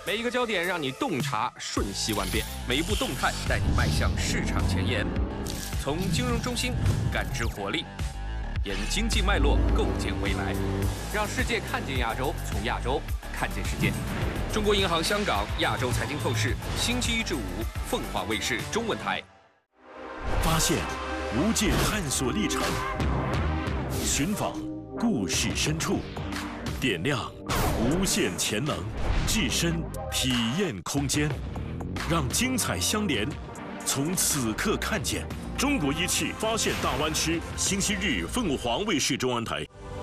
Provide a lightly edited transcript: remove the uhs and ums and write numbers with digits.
每一个焦点让你洞察瞬息万变，每一步动态带你迈向市场前沿。从金融中心感知活力，沿经济脉络构建未来，让世界看见亚洲，从亚洲看见世界。中国银行香港亚洲财经透视，星期一至五，凤凰卫视中文台。 发现无界探索历程，寻访故事深处，点亮无限潜能，置身体验空间，让精彩相连。从此刻看见中国一汽发现大湾区，星期日凤凰卫视中文台。